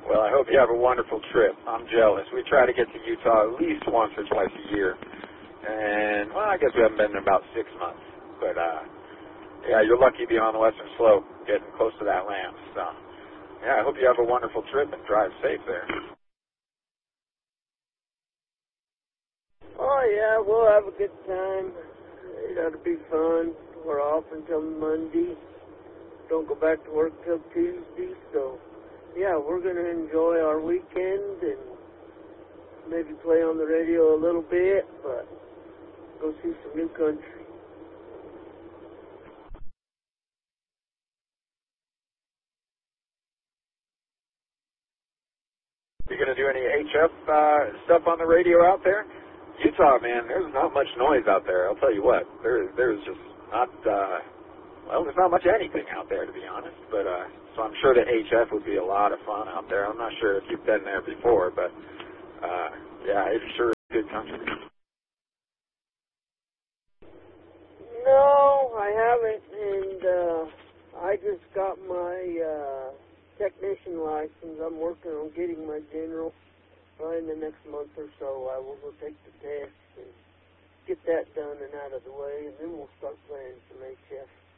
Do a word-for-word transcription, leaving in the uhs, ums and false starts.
Well, I hope you have a wonderful trip. I'm jealous. We try to get to Utah at least once or twice a year. And, well, I guess we haven't been in about six months. But, uh, yeah, you're lucky being on the western slope, getting close to that land. So, yeah, I hope you have a wonderful trip and drive safe there. Oh, yeah, we'll have a good time. It ought to be fun. We're off until Monday. Don't go back to work till Tuesday, so, yeah, we're going to enjoy our weekend and maybe play on the radio a little bit, but go see some new country. You going to do any H F uh, stuff on the radio out there? Utah, man, there's not much noise out there. I'll tell you what. There, there's just not, uh, well, there's not much anything out there, to be honest. But uh, so I'm sure the H F would be a lot of fun out there. I'm not sure if you've been there before, but uh, yeah, it's sure a good country. No, I haven't, and uh, I just got my uh, technician license. I'm working on getting my general. Probably in the next month or so, I will go take the test and get that done and out of the way, and then we'll start playing some H F.